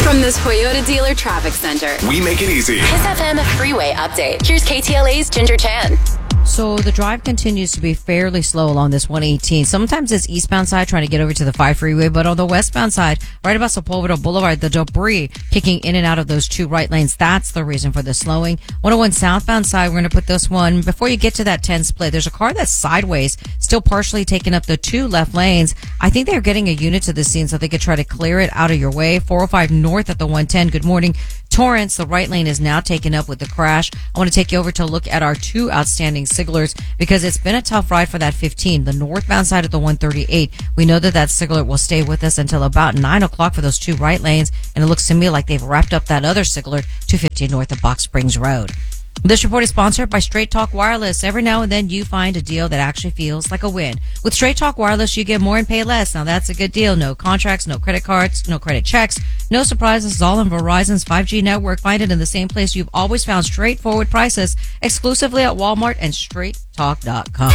From this Toyota dealer traffic center, we make it easy. Kiss FM freeway update. Here's KTLA's Ginger Chan. So the drive continues to be fairly slow along this 118. Sometimes it's eastbound side trying to get over to the 5 freeway, but on the westbound side, right about Sepulveda Boulevard, the debris kicking in and out of those two right lanes. That's the reason for the slowing. 101 southbound side, we're going to put this one before you get to that 10 split. There's a car that's sideways, still partially taking up the two left lanes. I think they're getting a unit to the scene so they could try to clear it out of your way. 405 north at the 110. Good morning. Torrance, the right lane is now taken up with the crash. I want to take you over to look at our two outstanding Siglers because it's been a tough ride for that 15. The northbound side of the 138. We know that Sigler will stay with us until about 9 o'clock for those two right lanes, and it looks to me like they've wrapped up that other Sigler, 215 north of Box Springs Road. This report is sponsored by Straight Talk Wireless. Every now and then you find a deal that actually feels like a win. With Straight Talk Wireless, you get more and pay less. Now that's a good deal. No contracts, no credit cards, no credit checks, no surprises. It's all on Verizon's 5G network. Find it in the same place you've always found straightforward prices exclusively at Walmart and straighttalk.com.